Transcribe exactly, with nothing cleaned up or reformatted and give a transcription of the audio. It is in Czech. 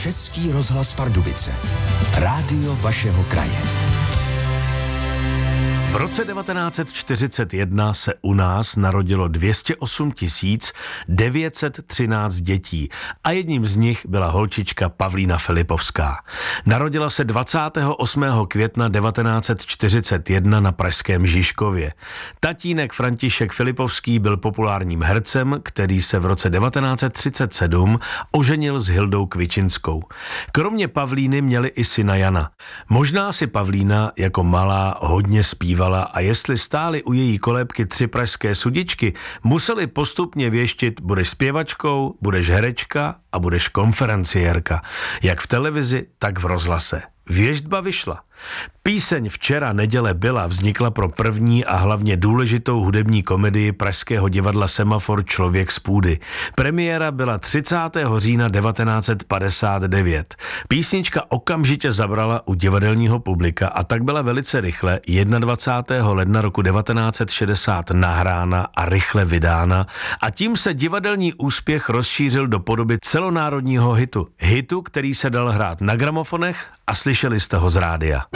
Český rozhlas Pardubice. Rádio vašeho kraje. V roce devatenáct set čtyřicet jedna se u nás narodilo dvě stě osm tisíc devět set třináct dětí a jedním z nich byla holčička Pavlína Filipovská. Narodila se dvacátého osmého května devatenáct set čtyřicet jedna na pražském Žižkově. Tatínek František Filipovský byl populárním hercem, který se v roce devatenáct set třicet sedm oženil s Hildou Kvičinskou. Kromě Pavlíny měli i syna Jana. Možná si Pavlína jako malá hodně zpívala a jestli stály u její kolébky tři pražské sudičky, museli postupně věštit: budeš zpěvačkou, budeš herečka a budeš konferenciérka. Jak v televizi, tak v rozhlase. Věštba vyšla. Píseň Včera neděle byla vznikla pro první a hlavně důležitou hudební komedii pražského divadla Semafor Člověk z půdy. Premiéra byla třicátého října devatenáct set padesát devět. Písnička okamžitě zabrala u divadelního publika a tak byla velice rychle dvacátého prvního ledna roku devatenáct set šedesát nahrána a rychle vydána a tím se divadelní úspěch rozšířil do podoby celonárodního hitu. Hitu, který se dal hrát na gramofonech a slyšeli jste ho z rádia.